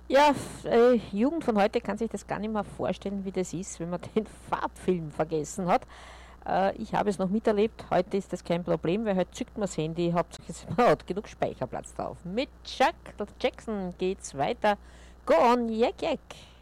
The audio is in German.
Ja, Jugend von heute kann sich das gar nicht mehr vorstellen, wie das ist, wenn man den Farbfilm vergessen hat. Ich habe es noch miterlebt, heute ist das kein Problem, weil heute zückt man das Handy, Hauptsache man hat genug Speicherplatz drauf. Mit Chuck Jackson geht's weiter. Go on, Yak Yak.